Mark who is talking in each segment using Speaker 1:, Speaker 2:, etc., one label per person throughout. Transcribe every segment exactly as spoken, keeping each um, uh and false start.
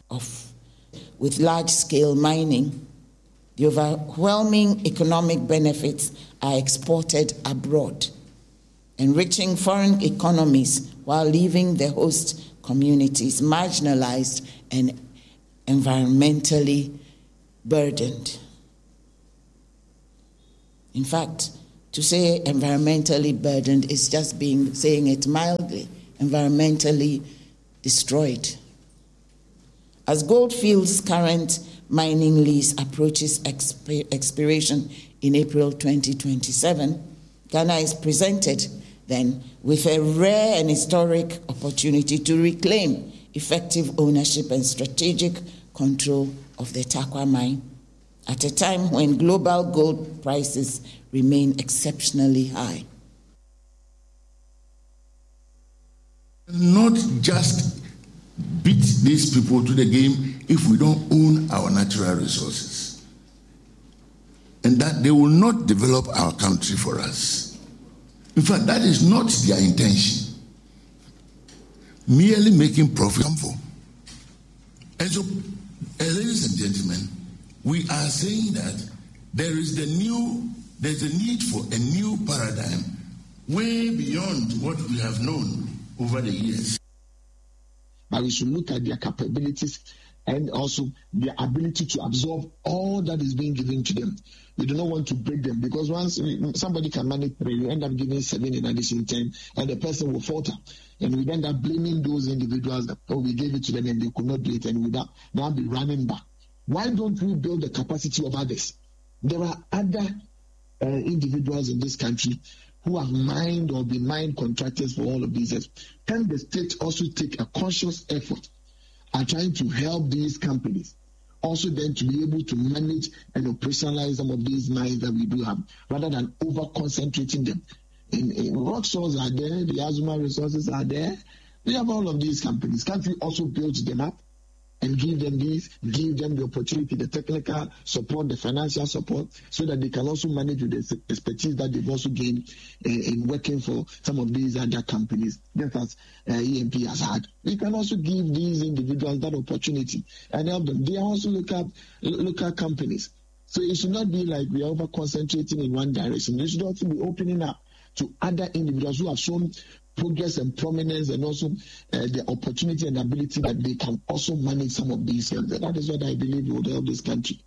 Speaker 1: of with large-scale mining, the overwhelming economic benefits are exported abroad, enriching foreign economies while leaving the host communities marginalized and environmentally burdened. In fact, to say environmentally burdened is just being saying it mildly, environmentally destroyed. As Goldfields' current mining lease approaches exp- expiration in April twenty twenty-seven, Ghana is presented then with a rare and historic opportunity to reclaim effective ownership and strategic control of the Tarkwa mine at a time when global gold prices remain exceptionally high.
Speaker 2: Not just beat these people to the game if we don't own our natural resources, and that they will not develop our country for us. In fact, that is not their intention. Merely making profit. And so, uh, ladies and gentlemen, we are saying that there is the new, there's a need for a new paradigm way beyond what we have known over the years.
Speaker 3: But we should look at their capabilities and also their ability to absorb all that is being given to them. We do not want to break them, because once somebody can manage three, you end up giving seven in addition ten, and the person will falter. And we end up blaming those individuals that, oh, we gave it to them and they could not do it, and we now, now be running back. Why don't we build the capacity of others? There are other uh, individuals in this country who have mined or been mine contractors for all of these years. Can the state also take a conscious effort at trying to help these companies also then to be able to manage and operationalize some of these mines that we do have, rather than over-concentrating them? In, in Rocksource are there, the Azuma resources are there. We have all of these companies. Can't we also build them up and give them these, give them the opportunity, the technical support, the financial support, so that they can also manage with the expertise that they've also gained in, in working for some of these other companies, just as uh, E M P has had. We can also give these individuals that opportunity and help them. They are also local, local companies. So it should not be like we are over concentrating in one direction. They should also be opening up to other individuals who have shown progress and prominence, and also uh, the opportunity and ability that they can also manage some of these things. And that is what I believe will help this country.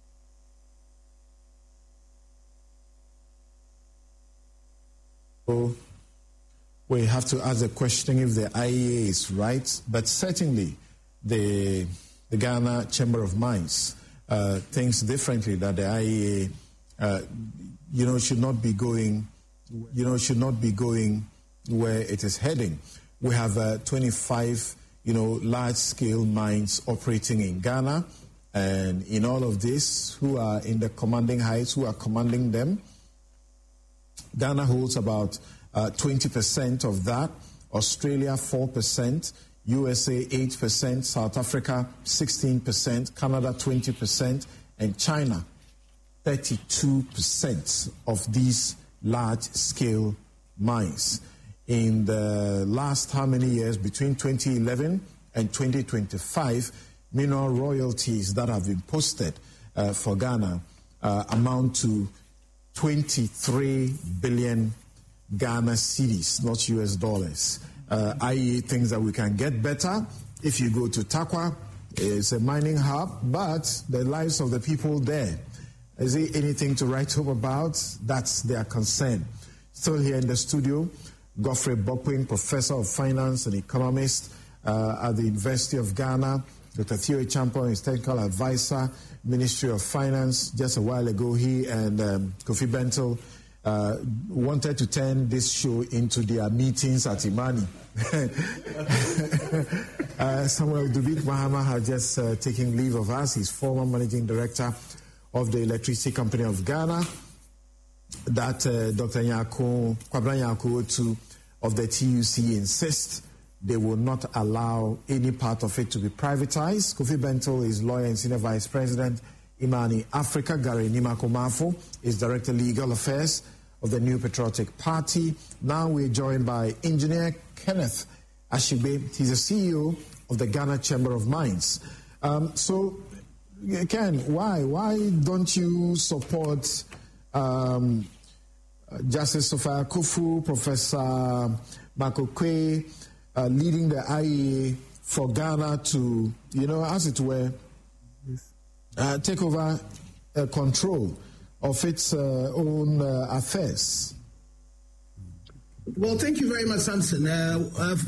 Speaker 4: So we have to ask the question if the I E A is right, but certainly the, the Ghana Chamber of Mines uh, thinks differently, that the I E A, uh, you know, should not be going, you know, should not be going where it is heading. We have uh, twenty-five, you know, large-scale mines operating in Ghana, and in all of this, who are in the commanding heights, who are commanding them? Ghana holds about uh, twenty percent of that, Australia four percent, U S A eight percent, South Africa sixteen percent, Canada twenty percent, and China thirty-two percent of these large-scale mines. In the last how many years, between twenty eleven and twenty twenty-five, mineral royalties that have been posted uh, for Ghana uh, amount to twenty-three billion Ghana cedis, not U S dollars. Uh, I E A thinks that we can get better. If you go to Tarkwa, it's a mining hub, but the lives of the people there, is there anything to write home about? That's their concern. Still here in the studio, Godfrey Bokwin, Professor of Finance and Economist uh, at the University of Ghana. Doctor Theo Champon is Technical Advisor, Ministry of Finance. Just a while ago, he and um, Kofi Bentil uh, wanted to turn this show into their meetings at Imani. uh, Samuel Dubik Mahama has just uh, taken leave of us. He's former Managing Director of the Electricity Company of Ghana. That uh, Doctor Nyako, Kwabena Nyako Otu of the T U C insists they will not allow any part of it to be privatized. Kofi Bentil is lawyer and senior vice president, Imani Africa. Gary Nimakomafo is director legal affairs of the New Patriotic Party. Now we're joined by engineer Kenneth Ashibe. He's the C E O of the Ghana Chamber of Mines. Um, so, Ken, why why don't you support um, Justice Sophia Akuffo, Professor Michael Quay, uh, leading the I E A for Ghana to, you know, as it were, uh, take over uh, control of its uh, own uh, affairs?
Speaker 5: Well, thank you very much, Samson. Uh, uh,